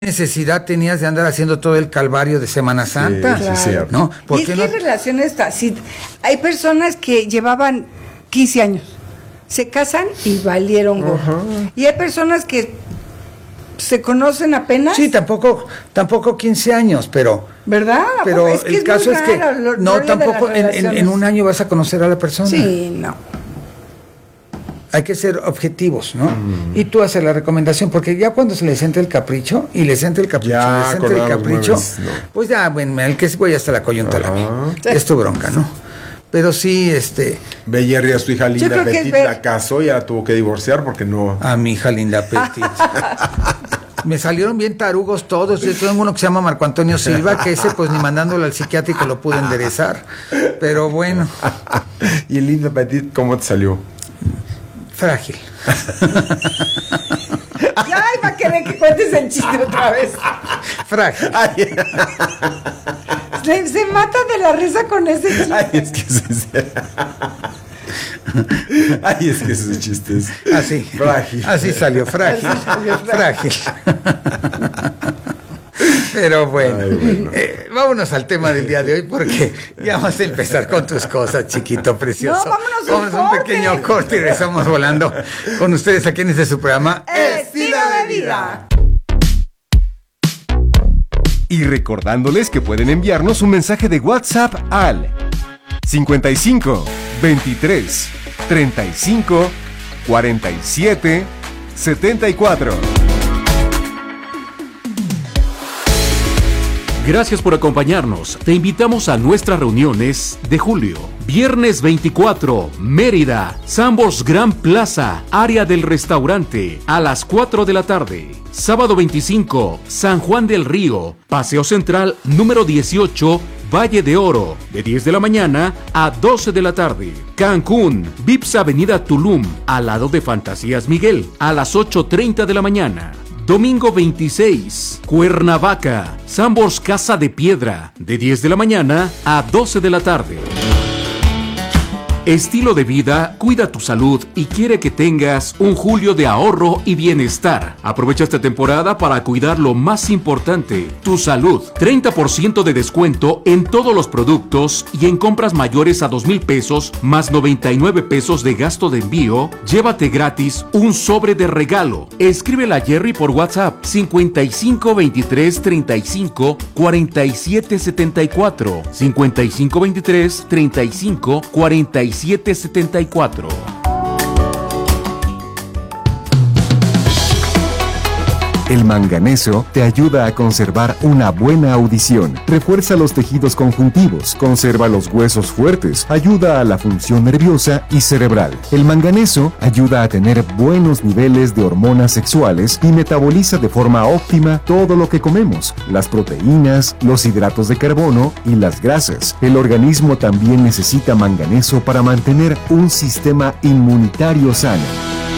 necesidad tenías de andar haciendo todo el calvario de Semana Santa? Sí, Claro. ¿No? ¿Y qué relación está? Si hay personas que llevaban 15 años, se casan y valieron gorro. Y hay personas que se conocen apenas. Sí, tampoco 15 años, pero... ¿Verdad? Pero Es que el caso muy es que raro el no, rollo de las tampoco en relaciones. un año vas a conocer a la persona. Sí, no. Hay que ser objetivos, ¿no? Y tú haces la recomendación, porque ya cuando se les entra el capricho, y les entra el capricho, Ya, les con entra el los capricho, mueves, no. pues ya, bueno, el que voy hasta la coyunta la mía. Es tu bronca, ¿no? Pero sí, Ve Jerry a su hija Linda creo que Petit, es ver- la casó y ya la tuvo que divorciar porque no... a mi hija Linda Petit. Me salieron bien tarugos todos. Yo tengo uno que se llama Marco Antonio Silva, que ese pues ni mandándolo al psiquiátrico lo pude enderezar. Pero bueno, ¿Y Linda Petit cómo te salió? frágil. Ya iba a querer que cuentes el chiste otra vez. Frágil. Se mata de la risa con ese chiste. Ay, es que Ay, es que ese chiste es... Así. Frágil. Así salió, frágil. Así salió, Frágil. Pero bueno, Ay, bueno. Vámonos al tema del día de hoy porque ya vas a empezar con tus cosas, chiquito precioso. No, vámonos a un Vamos a un corte. pequeño corte y regresamos volando con ustedes aquí en este su programa. Estilo de vida. Y recordándoles que pueden enviarnos un mensaje de WhatsApp al 55 23 35 47 74. Gracias por acompañarnos. Te invitamos a nuestras reuniones de julio. Viernes 24, Mérida, Sambors Gran Plaza, área del restaurante, a las 4 de la tarde. Sábado 25, San Juan del Río, Paseo Central número 18, Valle de Oro, de 10 de la mañana a 12 de la tarde. Cancún, Vips Avenida Tulum, al lado de Fantasías Miguel, a las 8:30 de la mañana. Domingo 26, Cuernavaca, Sambors Casa de Piedra, de 10 de la mañana a 12 de la tarde. Estilo de vida cuida tu salud y quiere que tengas un julio de ahorro y bienestar. Aprovecha esta temporada para cuidar lo más importante, tu salud. 30% de descuento en todos los productos y en compras mayores a 2,000 pesos más 99 pesos de gasto de envío, llévate gratis un sobre de regalo. Escríbele a Jerry por WhatsApp 55 23 35 47 74 55 23 35 47 74. El manganeso te ayuda a conservar una buena audición, refuerza los tejidos conjuntivos, conserva los huesos fuertes, ayuda a la función nerviosa y cerebral. El manganeso ayuda a tener buenos niveles de hormonas sexuales y metaboliza de forma óptima todo lo que comemos, las proteínas, los hidratos de carbono y las grasas. El organismo también necesita manganeso para mantener un sistema inmunitario sano.